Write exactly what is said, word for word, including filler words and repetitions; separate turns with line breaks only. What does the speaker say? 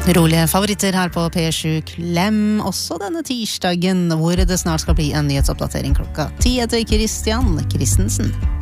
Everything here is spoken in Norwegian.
Rolige favoritter her på P sju Klem, også denne tirsdagen, hvor det snart skal bli en nyhetsoppdatering klokka ti etter Christian Christensen.